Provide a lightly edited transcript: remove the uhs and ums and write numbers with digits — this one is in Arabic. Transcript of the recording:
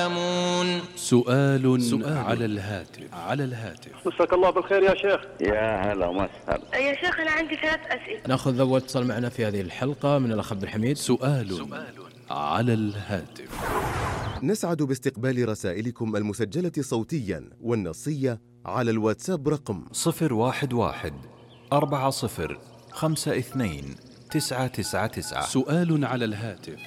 سؤال على الهاتف. مساك الله بالخير يا شيخ. يا هلا ومسهلا يا شيخ أنا عندي 3 أسئلة. ناخذ أول اتصال معنا في هذه الحلقة من الأخ عبد الحميد. سؤال على الهاتف. نسعد باستقبال رسائلكم المسجلة صوتيا والنصية على الواتساب رقم 011-40-52-999. سؤال على الهاتف